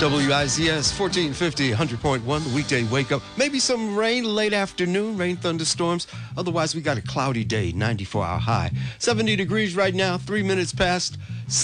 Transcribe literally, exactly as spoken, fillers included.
W I Z S fourteen fifty, one hundred point one, the weekday wake up. Maybe some rain late afternoon, rain thunderstorms. Otherwise, we got a cloudy day, ninety-four hour high. seventy degrees right now, three minutes past